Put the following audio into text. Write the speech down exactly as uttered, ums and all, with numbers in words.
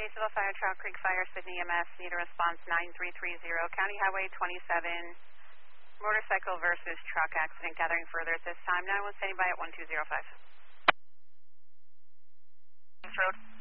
Batesville Fire, Trout Creek Fire, Sydney E M S, need a response nine three three zero, County Highway twenty-seven, motorcycle versus truck accident, gathering further at this time. nine one standing by at one two zero five. Road.